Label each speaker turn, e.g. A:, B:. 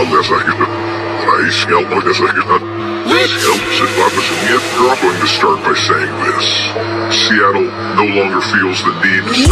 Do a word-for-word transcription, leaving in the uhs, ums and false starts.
A: dessa vida. Raiz calma dessa vida. This helps if I was a yet. We're going to start by saying this. Seattle no longer feels the need to